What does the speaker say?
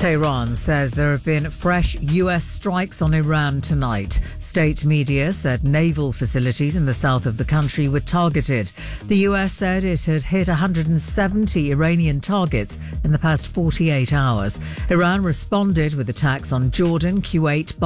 Tehran says there have been fresh US strikes on Iran tonight. State media said naval facilities in the south of the country were targeted. The US said it had hit 170 Iranian targets in the past 48 hours. Iran responded with attacks on Jordan, Kuwait,